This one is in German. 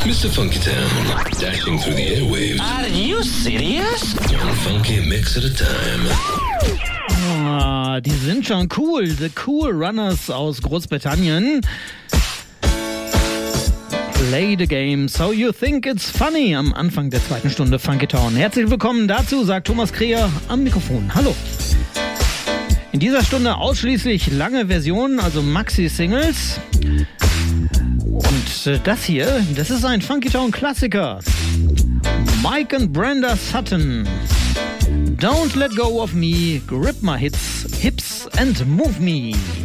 Mr. Funky Town, dashing through the airwaves. Are you serious? One funky mix at a time. Ah, die sind schon cool. The Cool Runners aus Großbritannien. Play the game, so you think it's funny. Am Anfang der zweiten Stunde Funky Town. Herzlich willkommen dazu, sagt Thomas Kreher am Mikrofon. Hallo. In dieser Stunde ausschließlich lange Versionen, also Maxi-Singles. Und das hier, das ist ein Funky Town Klassiker. Mike and Brenda Sutton. Don't let go of me, grip my hips and move me.